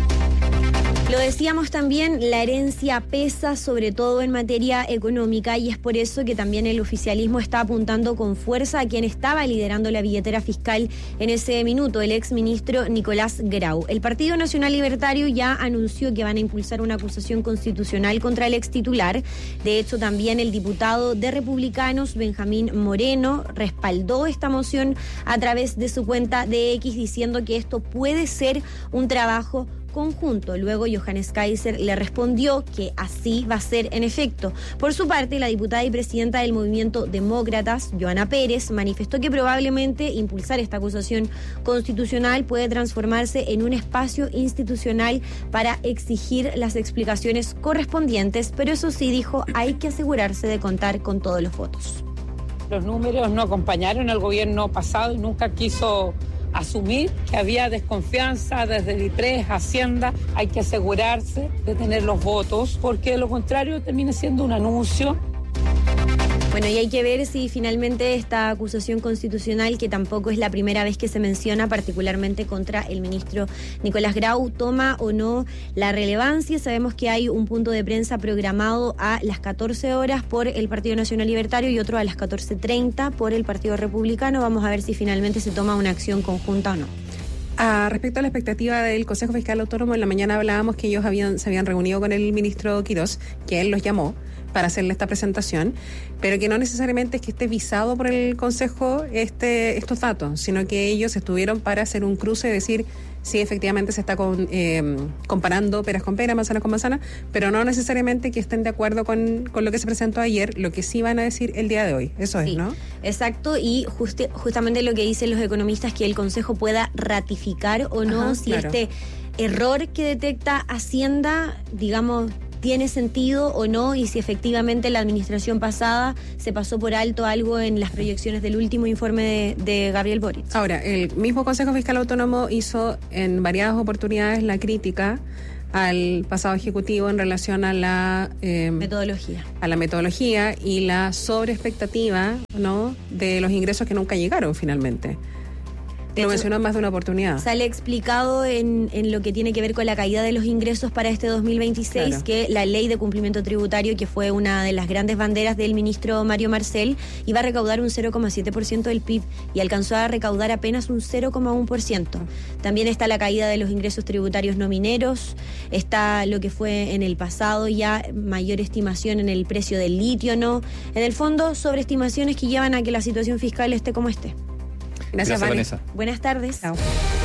Speaker 21: Lo decíamos también, la herencia pesa sobre todo en materia económica, y es por eso que también el oficialismo está apuntando con fuerza a quien estaba liderando la billetera fiscal en ese minuto, el exministro Nicolás Grau. El Partido Nacional Libertario ya anunció que van a impulsar una acusación constitucional contra el extitular. De hecho, también el diputado de Republicanos, Benjamín Moreno, respaldó esta moción a través de su cuenta de X, diciendo que esto puede ser un trabajo conjunto. Luego Johannes Kaiser le respondió que así va a ser en efecto. Por su parte, la diputada y presidenta del Movimiento Demócratas, Joana Pérez, manifestó que probablemente impulsar esta acusación constitucional puede transformarse en un espacio institucional para exigir las explicaciones correspondientes, pero eso sí, dijo, hay que asegurarse de contar con todos los votos.
Speaker 24: Los números no acompañaron al gobierno pasado y nunca quiso asumir que había desconfianza desde el I P R E S, Hacienda. Hay que asegurarse de tener los votos, porque de lo contrario termina siendo un anuncio.
Speaker 21: Bueno, y hay que ver si finalmente esta acusación constitucional, que tampoco es la primera vez que se menciona, particularmente contra el ministro Nicolás Grau, toma o no la relevancia. Sabemos que hay un punto de prensa programado a las catorce horas por el Partido Nacional Libertario y otro a las catorce treinta por el Partido Republicano. Vamos a ver si finalmente se toma una acción conjunta o no.
Speaker 5: Ah, respecto a la expectativa del Consejo Fiscal Autónomo, en la mañana hablábamos que ellos habían se habían reunido con el ministro Quirós, que él los llamó para hacerle esta presentación, pero que no necesariamente es que esté visado por el Consejo este, estos datos, sino que ellos estuvieron para hacer un cruce y decir si efectivamente se está con, eh, comparando peras con peras, manzanas con manzanas, pero no necesariamente que estén de acuerdo con, con lo que se presentó ayer, lo que sí van a decir el día de hoy. Eso sí, es, ¿no?
Speaker 21: Exacto, y justi- justamente lo que dicen los economistas, que el Consejo pueda ratificar o no. Ajá, si claro. este error que detecta Hacienda, digamos, tiene sentido o no, y si efectivamente la administración pasada se pasó por alto algo en las proyecciones del último informe de, de Gabriel Boric.
Speaker 5: Ahora, el mismo Consejo Fiscal Autónomo hizo en variadas oportunidades la crítica al pasado ejecutivo en relación a la eh,
Speaker 21: metodología
Speaker 5: a la metodología y la sobreexpectativa, ¿no?, de los ingresos que nunca llegaron finalmente. Lo hecho, mencionó en más de una oportunidad.
Speaker 21: Sale explicado en, en lo que tiene que ver con la caída de los ingresos para este dos mil veintiséis, claro. que la ley de cumplimiento tributario, que fue una de las grandes banderas del ministro Mario Marcel, iba a recaudar un cero coma siete por ciento del P I B y alcanzó a recaudar apenas un cero coma uno por ciento. También está la caída de los ingresos tributarios no mineros, está lo que fue en el pasado ya mayor estimación en el precio del litio, ¿no? En el fondo, sobreestimaciones que llevan a que la situación fiscal esté como esté.
Speaker 5: Gracias,
Speaker 6: Gracias Vanessa.
Speaker 21: Buenas tardes.
Speaker 5: Chao.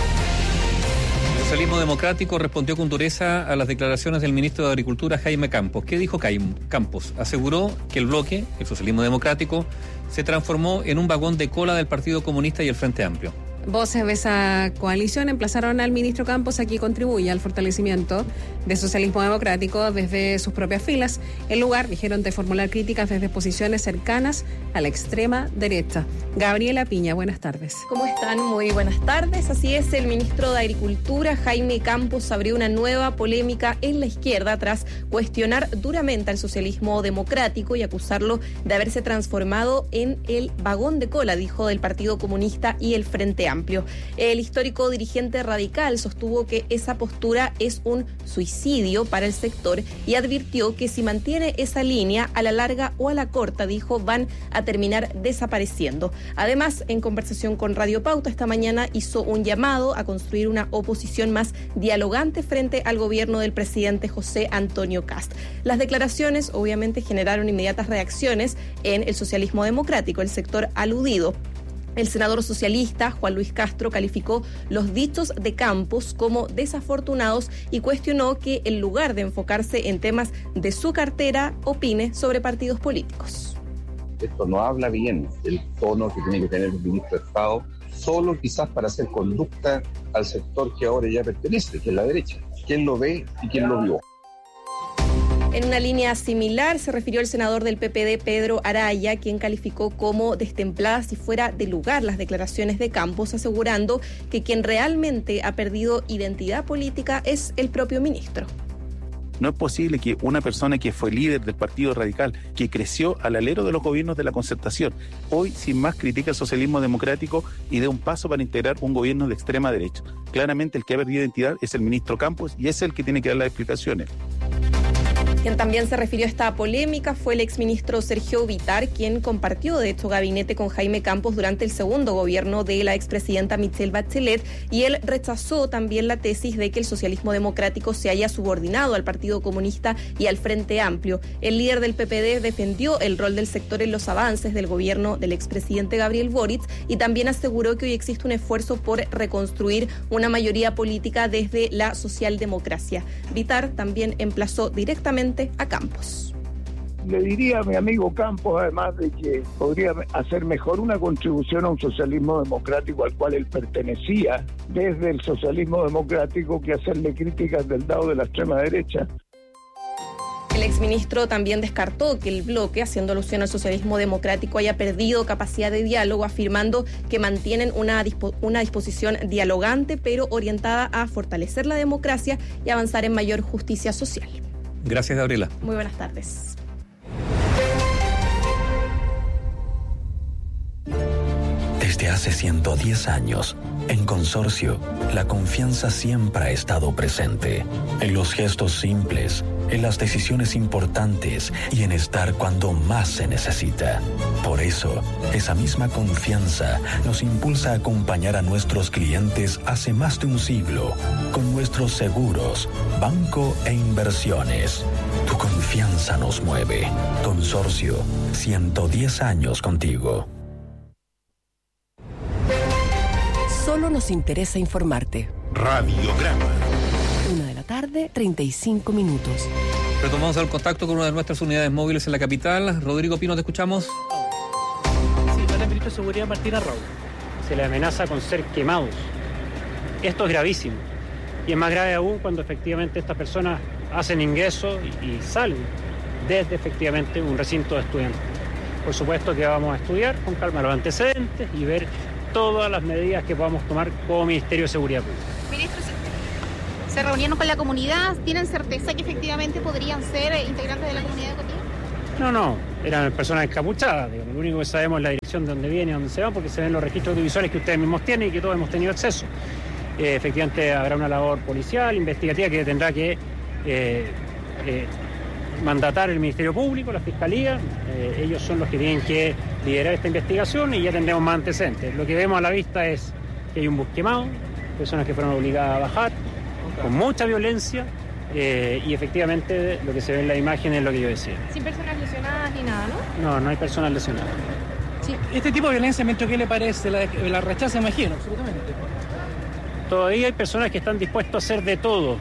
Speaker 6: El socialismo democrático respondió con dureza a las declaraciones del ministro de Agricultura, Jaime Campos. ¿Qué dijo Campos? Aseguró que el bloque, el socialismo democrático, se transformó en un vagón de cola del Partido Comunista y el Frente Amplio.
Speaker 5: Voces de esa coalición emplazaron al ministro Campos a que contribuya al fortalecimiento del socialismo democrático desde sus propias filas, en lugar, dijeron, de formular críticas desde posiciones cercanas a la extrema derecha. Gabriela Piña, buenas tardes.
Speaker 1: ¿Cómo están? Muy buenas tardes. Así es, el ministro de Agricultura, Jaime Campos, abrió una nueva polémica en la izquierda tras cuestionar duramente al socialismo democrático y acusarlo de haberse transformado en el vagón de cola, dijo, del Partido Comunista y el Frente Amplio. El histórico dirigente radical sostuvo que esa postura es un suicidio para el sector y advirtió que si mantiene esa línea, a la larga o a la corta, dijo, van a terminar desapareciendo. Además, en conversación con Radio Pauta esta mañana, hizo un llamado a construir una oposición más dialogante frente al gobierno del presidente José Antonio Kast. Las declaraciones obviamente generaron inmediatas reacciones en el socialismo democrático, el sector aludido. El senador socialista Juan Luis Castro calificó los dichos de Campos como desafortunados y cuestionó que, en lugar de enfocarse en temas de su cartera, opine sobre partidos políticos.
Speaker 2: Esto no habla bien del tono que tiene que tener el ministro de Estado, solo quizás para hacer conducta al sector que ahora ya pertenece, que es la derecha. ¿Quién lo ve y quién lo vio?
Speaker 1: En una línea similar se refirió el senador del P P D, Pedro Araya, quien calificó como destempladas y fuera de lugar las declaraciones de Campos, asegurando que quien realmente ha perdido identidad política es el propio ministro.
Speaker 12: No es posible que una persona que fue líder del Partido Radical, que creció al alero de los gobiernos de la Concertación, hoy sin más critica el socialismo democrático y dé un paso para integrar un gobierno de extrema derecha. Claramente el que ha perdido identidad es el ministro Campos y es el que tiene que dar las explicaciones.
Speaker 1: Quien también se refirió a esta polémica fue el exministro Sergio Vitar, quien compartió de hecho gabinete con Jaime Campos durante el segundo gobierno de la expresidenta Michelle Bachelet, y él rechazó también la tesis de que el socialismo democrático se haya subordinado al Partido Comunista y al Frente Amplio. El líder del P P D defendió el rol del sector en los avances del gobierno del expresidente Gabriel Boric y también aseguró que hoy existe un esfuerzo por reconstruir una mayoría política desde la socialdemocracia. Vitar también emplazó directamente a Campos.
Speaker 3: Le diría a mi amigo Campos, además, de que podría hacer mejor una contribución a un socialismo democrático al cual él pertenecía desde el socialismo democrático que hacerle críticas del lado de la extrema derecha.
Speaker 1: El exministro también descartó que el bloque, haciendo alusión al socialismo democrático, haya perdido capacidad de diálogo, afirmando que mantienen una, dispo- una disposición dialogante, pero orientada a fortalecer la democracia y avanzar en mayor justicia social.
Speaker 6: Gracias, Gabriela.
Speaker 1: Muy buenas tardes.
Speaker 18: Desde hace ciento diez años, en Consorcio, la confianza siempre ha estado presente, en los gestos simples, en las decisiones importantes y en estar cuando más se necesita. Por eso, esa misma confianza nos impulsa a acompañar a nuestros clientes hace más de un siglo con nuestros seguros, banco e inversiones. Tu confianza nos mueve. Consorcio, ciento diez años contigo.
Speaker 19: Solo nos interesa informarte.
Speaker 4: Radiograma.
Speaker 19: Una de la tarde, treinta y cinco minutos.
Speaker 6: Retomamos el contacto con una de nuestras unidades móviles en la capital. Rodrigo Pino, te escuchamos.
Speaker 7: Sí, para el ministro de Seguridad, Martín Arrau. Se le amenaza con ser quemados. Esto es gravísimo. Y es más grave aún cuando efectivamente estas personas hacen ingreso y, y salen desde efectivamente un recinto de estudiantes. Por supuesto que vamos a estudiar con calma los antecedentes y ver todas las medidas que podamos tomar como Ministerio de Seguridad Pública.
Speaker 8: Ministro, ¿se reunieron con la comunidad? ¿Tienen certeza que efectivamente podrían ser integrantes de la comunidad educativa?
Speaker 7: No, no, eran personas encapuchadas, digamos. Lo único que sabemos es la dirección de dónde viene y dónde se va, porque se ven los registros audiovisuales que ustedes mismos tienen y que todos hemos tenido acceso. Eh, efectivamente habrá una labor policial, investigativa, que tendrá que eh, eh, mandatar el Ministerio Público, la Fiscalía. Eh, ellos son los que tienen que liderar esta investigación y ya tendremos más antecedentes. Lo que vemos a la vista es que hay un bus quemado, personas que fueron obligadas a bajar, con mucha violencia, eh, y efectivamente lo que se ve en la imagen es lo que yo decía.
Speaker 8: Sin personas lesionadas ni nada, ¿no?
Speaker 7: No, no hay personas lesionadas.
Speaker 20: Sí. Este tipo de violencia, ¿qué le parece? La, la rechaza, imagino, absolutamente.
Speaker 7: Todavía hay personas que están dispuestos a hacer de todo,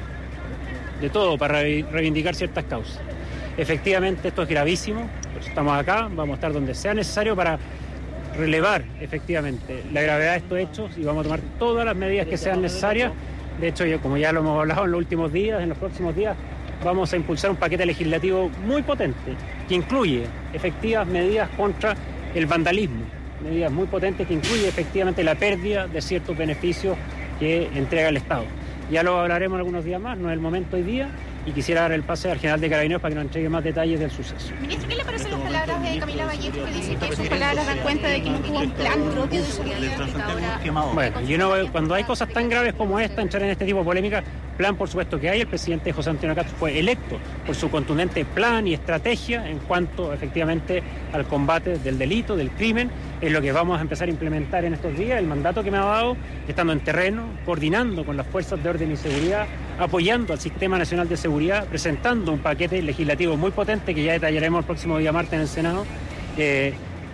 Speaker 7: de todo para reivindicar ciertas causas. Efectivamente, esto es gravísimo, por eso estamos acá, vamos a estar donde sea necesario para relevar efectivamente la gravedad de estos hechos y vamos a tomar todas las medidas que sean necesarias. De hecho, como ya lo hemos hablado en los últimos días, en los próximos días vamos a impulsar un paquete legislativo muy potente que incluye efectivas medidas contra el vandalismo, medidas muy potentes que incluye efectivamente la pérdida de ciertos beneficios que entrega el Estado. Ya lo hablaremos algunos días más, no es el momento hoy día, y quisiera dar el pase al general de Carabineros para que nos entregue más detalles del suceso.
Speaker 8: Ministro, ¿qué le parecen las palabras de Camila Vallejo, que dice que sus palabras dan cuenta de que no hubo un plan propio de seguridad?
Speaker 7: Bueno, yo no, cuando hay cosas tan graves como esta, entrar en este tipo de polémica, plan por supuesto que hay. El presidente José Antonio Cast fue electo por su contundente plan y estrategia en cuanto efectivamente al combate del delito, del crimen. Es lo que vamos a empezar a implementar en estos días. El mandato que me ha dado, estando en terreno, coordinando con las fuerzas de orden y seguridad, apoyando al Sistema Nacional de Seguridad, presentando un paquete legislativo muy potente que ya detallaremos el próximo día martes en el Senado. Eh,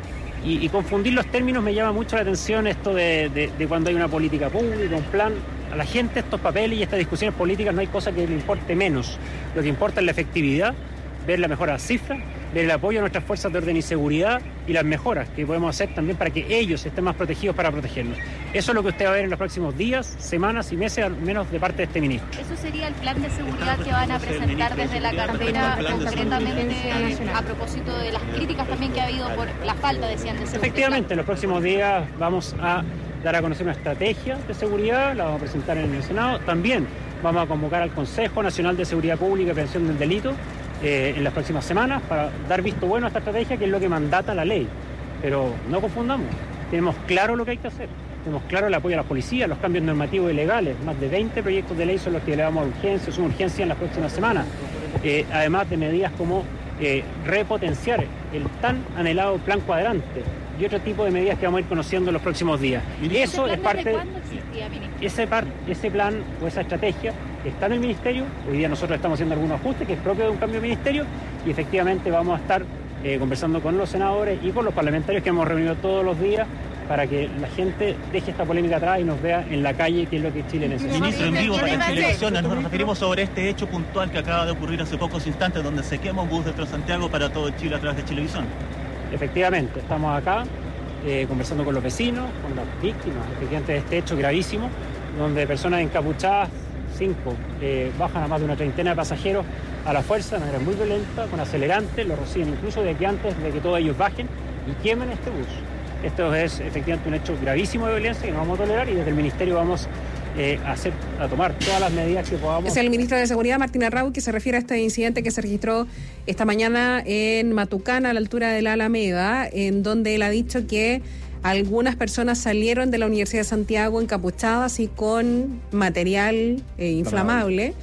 Speaker 7: y, y confundir los términos me llama mucho la atención, esto de, de, de cuando hay una política pública, un plan. A la gente estos papeles y estas discusiones políticas no hay cosa que le importe menos. Lo que importa es la efectividad, ver la mejora de las cifras, ver el apoyo a nuestras fuerzas de orden y seguridad y las mejoras que podemos hacer también para que ellos estén más protegidos para protegernos. Eso es lo que usted va a ver en los próximos días, semanas y meses, al menos de parte de este ministro.
Speaker 8: ¿Eso sería el plan de seguridad que van a presentar desde la cartera concretamente a propósito de las críticas también que ha habido por la falta, decían, de seguridad?
Speaker 7: Efectivamente, en los próximos días vamos a dar a conocer una estrategia de seguridad, la vamos a presentar en el Senado. También vamos a convocar al Consejo Nacional de Seguridad Pública y Prevención del Delito eh, en las próximas semanas para dar visto bueno a esta estrategia, que es lo que mandata la ley. Pero no confundamos, tenemos claro lo que hay que hacer. Tenemos claro el apoyo a la policía, los cambios normativos y legales. Más de veinte proyectos de ley son los que le damos urgencia, son urgencia en las próximas semanas. Eh, además de medidas como eh, repotenciar el tan anhelado plan cuadrante y otro tipo de medidas que vamos a ir conociendo en los próximos días. Y eso es parte.
Speaker 8: ¿Cuándo existía, ministro?
Speaker 7: Ese, par, ese plan o esa estrategia está en el ministerio. Hoy día nosotros estamos haciendo algunos ajustes que es propio de un cambio de ministerio y efectivamente vamos a estar eh, conversando con los senadores y con los parlamentarios que hemos reunido todos los días para que la gente deje esta polémica atrás y nos vea en la calle, que es lo que Chile necesita.
Speaker 9: Ministro, en vivo para Televisión, nos referimos sobre este hecho puntual que acaba de ocurrir hace pocos instantes, donde se quema un bus de Transantiago para todo Chile a través de Chilevisión.
Speaker 7: Efectivamente, estamos acá eh, conversando con los vecinos, con las víctimas efectivamente de este hecho gravísimo, donde personas encapuchadas, cinco, eh, bajan a más de una treintena de pasajeros a la fuerza, de manera muy violenta, con acelerantes, lo reciben incluso de aquí antes de que todos ellos bajen y quemen este bus. Esto es efectivamente un hecho gravísimo de violencia que no vamos a tolerar y desde el Ministerio vamos eh, a, hacer, a tomar todas las medidas que podamos.
Speaker 5: Es el ministro de Seguridad, Martín Arrau, que se refiere a este incidente que se registró esta mañana en Matucana, a la altura de la Alameda, en donde él ha dicho que algunas personas salieron de la Universidad de Santiago encapuchadas y con material eh, inflamable.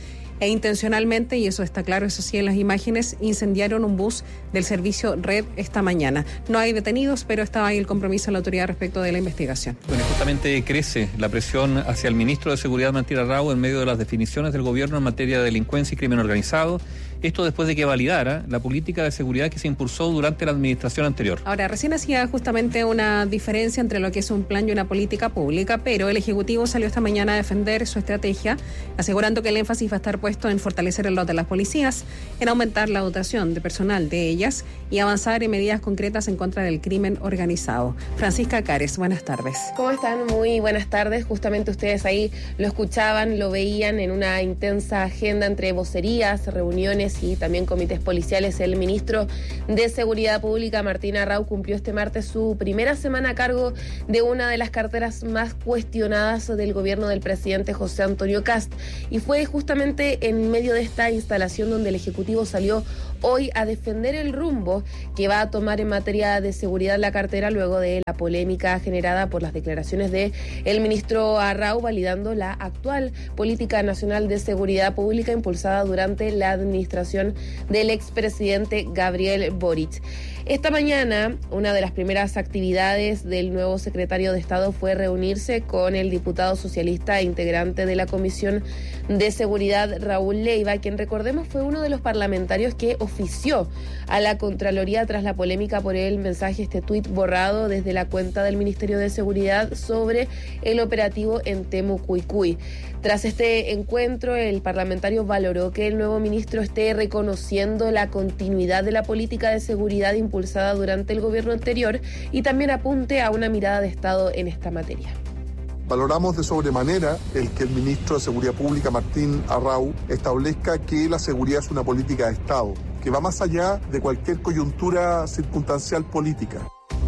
Speaker 5: e intencionalmente, y eso está claro, eso sí en las imágenes, incendiaron un bus del servicio Red esta mañana. No hay detenidos, pero estaba ahí el compromiso de la autoridad respecto de la investigación.
Speaker 6: Bueno, justamente crece la presión hacia el ministro de Seguridad, Martín Arrau, en medio de las definiciones del gobierno en materia de delincuencia y crimen organizado. Esto después de que validara la política de seguridad que se impulsó durante la administración anterior.
Speaker 5: Ahora, recién hacía justamente una diferencia entre lo que es un plan y una política pública, pero el Ejecutivo salió esta mañana a defender su estrategia, asegurando que el énfasis va a estar puesto en fortalecer el rol de las policías, en aumentar la dotación de personal de ellas y avanzar en medidas concretas en contra del crimen organizado. Francisca Cares, buenas tardes.
Speaker 10: ¿Cómo están? Muy buenas tardes. Justamente ustedes ahí lo escuchaban, lo veían en una intensa agenda entre vocerías, reuniones y también comités policiales. El ministro de Seguridad Pública, Martín Arrau, cumplió este martes su primera semana a cargo de una de las carteras más cuestionadas del gobierno del presidente José Antonio Kast. Y fue justamente en medio de esta instalación donde el Ejecutivo salió hoy a defender el rumbo que va a tomar en materia de seguridad la cartera luego de la polémica generada por las declaraciones de el ministro Arrau validando la actual política nacional de seguridad pública impulsada durante la administración del expresidente Gabriel Boric. Esta mañana, una de las primeras actividades del nuevo secretario de Estado fue reunirse con el diputado socialista e integrante de la Comisión de Seguridad, Raúl Leiva, quien, recordemos, fue uno de los parlamentarios que ofició a la Contraloría tras la polémica por el mensaje, este tuit borrado desde la cuenta del Ministerio de Seguridad sobre el operativo en Temucuicui. Tras este encuentro, el parlamentario valoró que el nuevo ministro esté reconociendo la continuidad de la política de seguridad impulsada durante el gobierno anterior y también apunte a una mirada de Estado en esta materia.
Speaker 11: Valoramos de sobremanera el que el ministro de Seguridad Pública, Martín Arrau, establezca que la seguridad es una política de Estado, que va más allá de cualquier coyuntura circunstancial política.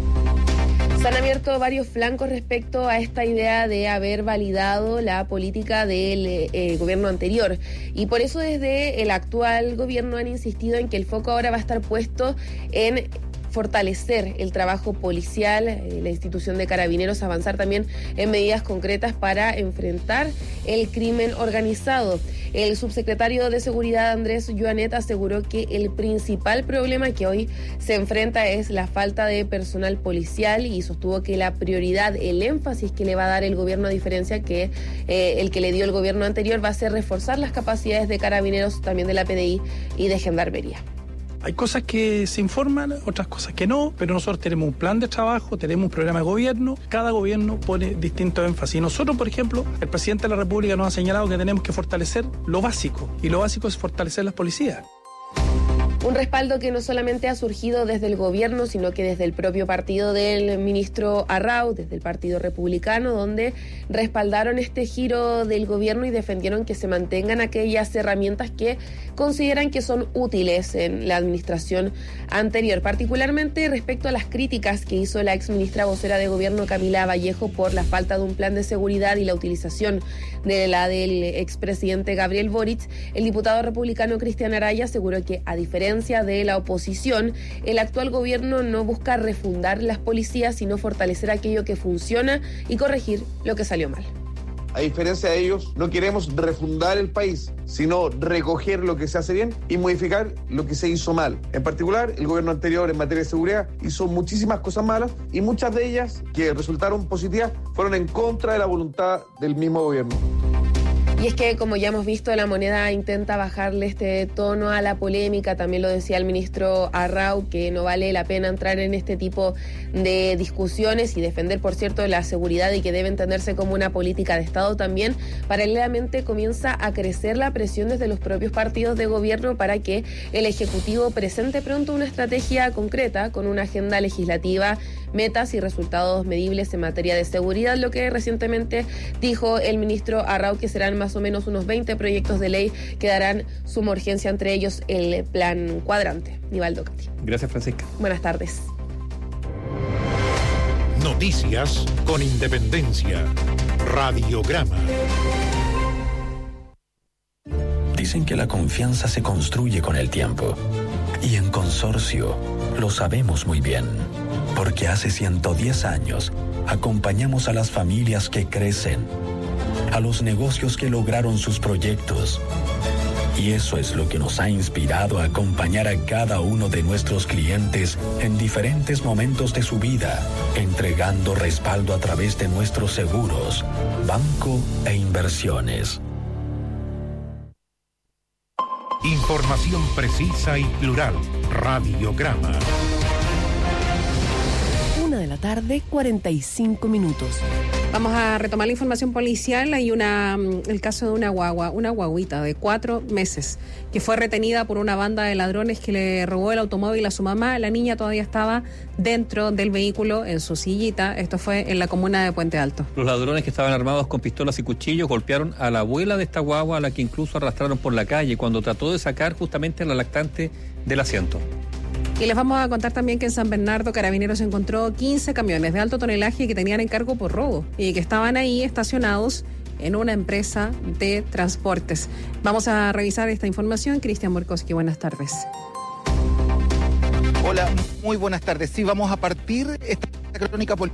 Speaker 10: Se han abierto varios flancos respecto a esta idea de haber validado la política del eh, gobierno anterior. Y por eso desde el actual gobierno han insistido en que el foco ahora va a estar puesto en fortalecer el trabajo policial, eh, la institución de Carabineros, avanzar también en medidas concretas para enfrentar el crimen organizado. El subsecretario de Seguridad, Andrés Joanet, aseguró que el principal problema que hoy se enfrenta es la falta de personal policial y sostuvo que la prioridad, el énfasis que le va a dar el gobierno, a diferencia que eh, el que le dio el gobierno anterior, va a ser reforzar las capacidades de Carabineros, también de la P D I y de Gendarmería.
Speaker 13: Hay cosas que se informan, otras cosas que no, pero nosotros tenemos un plan de trabajo, tenemos un programa de gobierno, cada gobierno pone distinto énfasis. Nosotros, por ejemplo, el presidente de la República nos ha señalado que tenemos que fortalecer lo básico, y lo básico es fortalecer las policías.
Speaker 10: Un respaldo que no solamente ha surgido desde el gobierno, sino que desde el propio partido del ministro Arrau, desde el Partido Republicano, donde respaldaron este giro del gobierno y defendieron que se mantengan aquellas herramientas que consideran que son útiles en la administración anterior, particularmente respecto a las críticas que hizo la exministra vocera de gobierno, Camila Vallejo, por la falta de un plan de seguridad y la utilización de la del expresidente Gabriel Boric. El diputado republicano Cristian Araya aseguró que, a diferencia de la oposición, el actual gobierno no busca refundar las policías, sino fortalecer aquello que funciona y corregir lo que salió mal.
Speaker 14: A diferencia de ellos, no queremos refundar el país, sino recoger lo que se hace bien y modificar lo que se hizo mal. En particular, el gobierno anterior en materia de seguridad hizo muchísimas cosas malas y muchas de ellas que resultaron positivas fueron en contra de la voluntad del mismo gobierno.
Speaker 10: Y es que, como ya hemos visto, la moneda intenta bajarle este tono a la polémica. También lo decía el ministro Arrau, que no vale la pena entrar en este tipo de discusiones y defender, por cierto, la seguridad y que debe entenderse como una política de Estado también. Paralelamente comienza a crecer la presión desde los propios partidos de gobierno para que el Ejecutivo presente pronto una estrategia concreta con una agenda legislativa, metas y resultados medibles en materia de seguridad, lo que recientemente dijo el ministro Arrau, que serán más o menos unos veinte proyectos de ley que darán suma urgencia, entre ellos el plan cuadrante. Nivaldo Cati.
Speaker 6: Gracias, Francisca.
Speaker 10: Buenas tardes.
Speaker 4: Noticias con Independencia. Radiograma.
Speaker 18: Dicen que la confianza se construye con el tiempo. Y en Consorcio lo sabemos muy bien. Porque hace ciento diez años acompañamos a las familias que crecen, a los negocios que lograron sus proyectos Y eso es lo que nos ha inspirado a acompañar a cada uno de nuestros clientes en diferentes momentos de su vida, entregando respaldo a través de nuestros seguros, banco e inversiones.
Speaker 4: Información precisa y plural. Radiograma.
Speaker 19: Una de la tarde, cuarenta y cinco minutos.
Speaker 5: Vamos a retomar la información policial. Hay una, el caso de una guagua, una guaguita de cuatro meses, que fue retenida por una banda de ladrones que le robó el automóvil a su mamá. La niña todavía estaba dentro del vehículo, en su sillita. Esto fue en la comuna de Puente Alto.
Speaker 6: Los ladrones, que estaban armados con pistolas y cuchillos, golpearon a la abuela de esta guagua, a la que incluso arrastraron por la calle cuando trató de sacar justamente a la lactante del asiento.
Speaker 5: Y les vamos a contar también que en San Bernardo Carabineros encontró quince camiones de alto tonelaje que tenían encargo por robo y que estaban ahí estacionados en una empresa de transportes. Vamos a revisar esta información. Cristian Borkowski, buenas tardes.
Speaker 15: Hola, muy buenas tardes. Sí, vamos a partir esta crónica policial